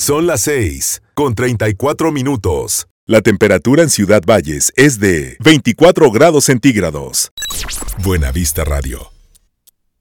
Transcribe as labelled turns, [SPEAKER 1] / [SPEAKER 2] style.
[SPEAKER 1] Son las 6:34.
[SPEAKER 2] La temperatura en Ciudad Valles es de 24 grados centígrados.
[SPEAKER 1] Buena Vista Radio.